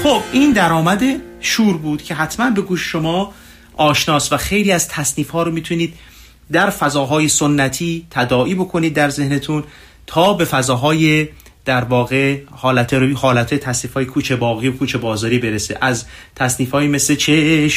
خب این درآمد شور بود که حتما به گوش شما آشناست و خیلی از تصنیف ها رو میتونید در فضاهای سنتی تداعی بکنید در ذهنتون تا به فضاهای در واقع حالت تصنیف های کوچه باغی و کوچه بازاری برسه. از تصنیف های مثل چه